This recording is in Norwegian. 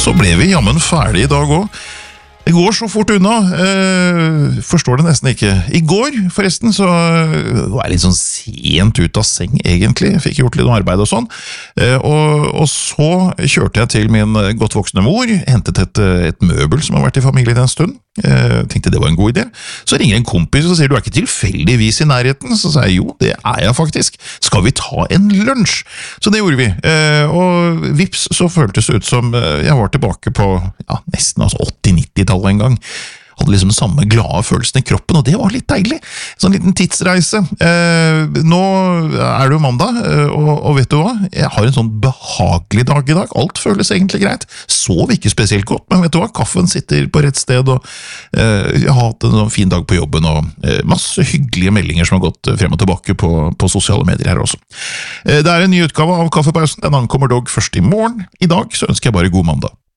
så ble vi jammen ferdig I dag også. Det går så fort unna, forstår det nesten ikke. I går, forresten, så var jeg litt sånn sent ut av seng, egentlig. Jeg fikk gjort litt arbeid og sånn. Og så kjørte jeg til min godt voksne mor, hentet et møbel som har vært I familien en stund. Tenkte det var en god idé. Så ringer en kompis og sier, du ikke tilfeldigvis I nærheten? Så sa jeg, jo, det jeg faktisk. Skal vi ta en lunsj? Så det gjorde vi. Og vips, så føltes det ut som jeg var tilbake på nesten 80-90-tallet en gang. Hadde liksom samme glade følelsen I kroppen, og det var litt deilig. Sånn liten tidsreise. Nå det jo mandag, og vet du hva? Jeg har en sånn behagelig dag I dag. Alt føles egentlig greit. Sov ikke spesielt godt, men vet du hva? Kaffen sitter på rett sted, og jeg har hatt en sånn fin dag på jobben, og masse hyggelige meldinger som har gått frem og tilbake på sosiale medier her også. Det en ny utgave av Kaffepausen. Den ankommer dog først I morgen. I dag så ønsker jeg bare god mandag.